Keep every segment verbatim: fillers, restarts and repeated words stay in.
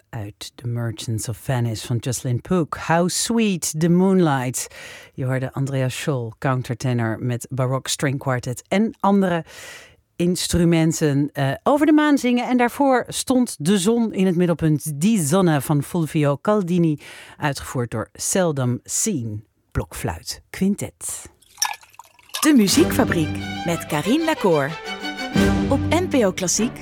uit The Merchants of Venice van Jocelyn Pook. How Sweet the Moonlight. Je hoorde Andreas Scholl, countertenor met Baroque String Quartet en andere instrumenten uh, over de maan zingen. En daarvoor stond de zon in het middelpunt. Die Zonne van Fulvio Caldini, uitgevoerd door Seldom Seen Blokfluit Quintet. De Muziekfabriek met Carien Lacour. Op N P O Klassiek.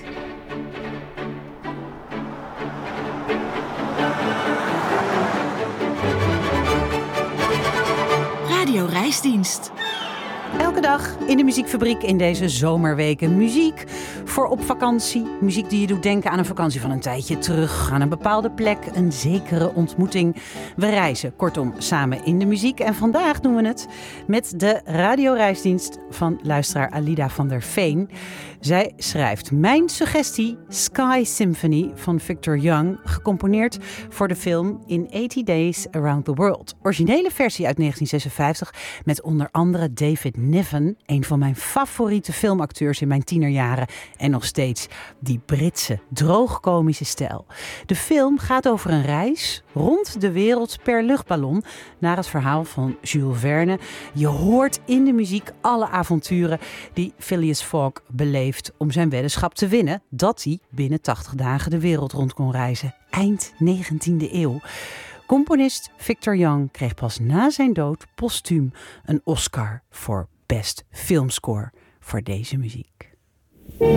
Radio Reisdienst. Elke dag in de Muziekfabriek in deze zomerweken. Muziek voor op vakantie. Muziek die je doet denken aan een vakantie van een tijdje terug. Aan een bepaalde plek, een zekere ontmoeting. We reizen kortom samen in de muziek. En vandaag doen we het met de radioreisdienst van luisteraar Alida van der Veen. Zij schrijft: mijn suggestie, Sky Symphony van Victor Young, gecomponeerd voor de film In eighty Days Around the World. Originele versie uit negentien zesenvijftig met onder andere David Niven, een van mijn favoriete filmacteurs in mijn tienerjaren en nog steeds die Britse droogkomische stijl. De film gaat over een reis rond de wereld per luchtballon naar het verhaal van Jules Verne. Je hoort in de muziek alle avonturen die Phileas Fogg beleeft om zijn weddenschap te winnen dat hij binnen tachtig dagen de wereld rond kon reizen. Eind negentiende eeuw. Componist Victor Young kreeg pas na zijn dood postuum een Oscar voor Best Filmscore voor deze muziek.